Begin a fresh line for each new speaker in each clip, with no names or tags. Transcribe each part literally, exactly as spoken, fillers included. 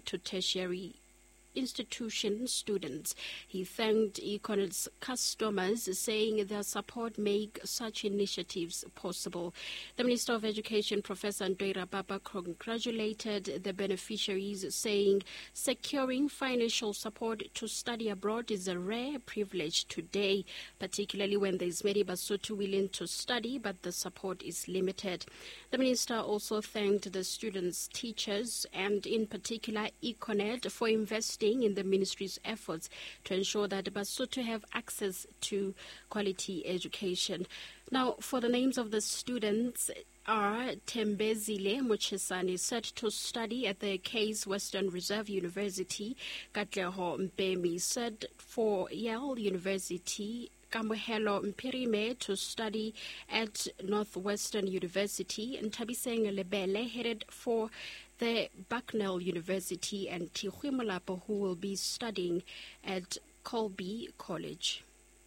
to tertiary institution students. He thanked Econet's customers, saying their support make such initiatives possible. The Minister of Education, Professor Ndwira Baba, congratulated the beneficiaries, saying securing financial support to study abroad is a rare privilege today, particularly when there is many Basotho willing to study, but the support is limited. The Minister also thanked the students' teachers and in particular Econet for investing in the ministry's efforts to ensure that Basotho have access to quality education. Now, for the names of the students are Tembezile Muchisani, set to study at the Case Western Reserve University, Katleho Mpemi, set for Yale University, Kamohelo Mpirime to study at Northwestern University, and Tabiseng Lebele headed for the Bucknell University, and Tihui Molapo, who will be studying at Colby College.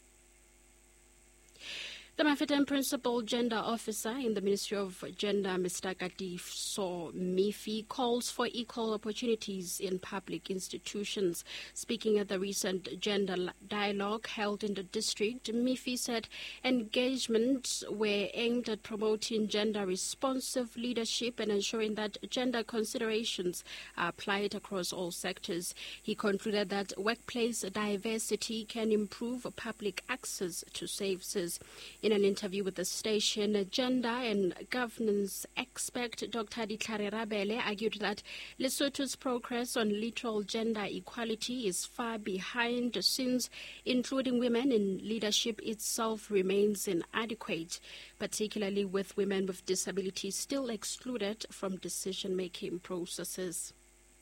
The Mafeking Principal Gender Officer in the Ministry of Gender, Mister Katiso Mifi, calls for equal opportunities in public institutions. Speaking at the recent gender dialogue held in the district, Mifi said engagements were aimed at promoting gender-responsive leadership and ensuring that gender considerations are applied across all sectors. He concluded that workplace diversity can improve public access to services. In an interview with the station, gender and governance expert Doctor Ditlhare Rabele argued that Lesotho's progress on literal gender equality is far behind, since including women in leadership itself remains inadequate, particularly with women with disabilities still excluded from decision-making processes.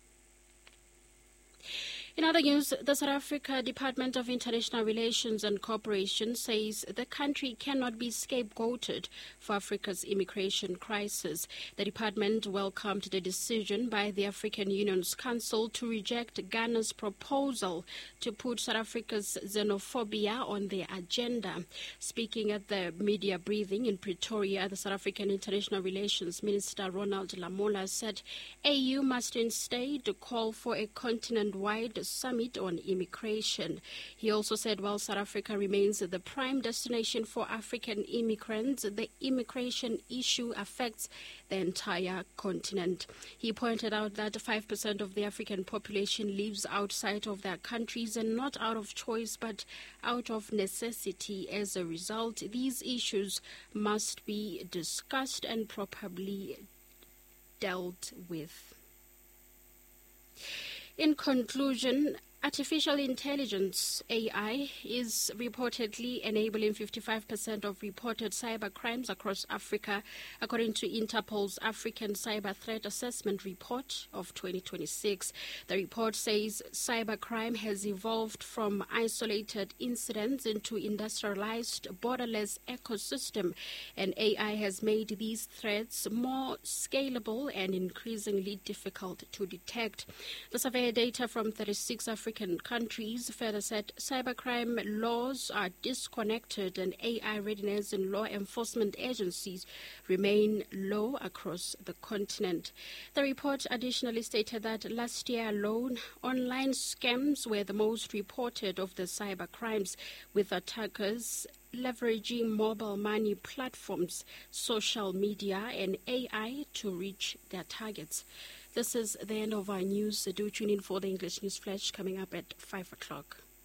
In other news, the South Africa Department of International Relations and Cooperation says the country cannot be scapegoated for Africa's immigration crisis. The department welcomed the decision by the African Union's Council to reject Ghana's proposal to put South Africa's xenophobia on their agenda. Speaking at the media briefing in Pretoria, the South African International Relations Minister Ronald Lamola said A U must instead call for a continent-wide summit on immigration. He also said while South Africa remains the prime destination for African immigrants, the immigration issue affects the entire continent. He pointed out that five percent of the African population lives outside of their countries, and not out of choice but out of necessity. As a result, these issues must be discussed and properly dealt with. In conclusion, artificial intelligence, A I, is reportedly enabling fifty-five percent of reported cyber crimes across Africa, according to Interpol's African Cyber Threat Assessment Report of twenty twenty-six. The report says cybercrime has evolved from isolated incidents into industrialized, borderless ecosystem, and A I has made these threats more scalable and increasingly difficult to detect. The survey data from thirty-six African African countries further said cybercrime laws are disconnected and A I readiness in law enforcement agencies remain low across the continent. The report additionally stated that last year alone, online scams were the most reported of the cybercrimes, with attackers leveraging mobile money platforms, social media, and A I to reach their targets. This is the end of our news. Do tune in for the English News Flash coming up at five o'clock.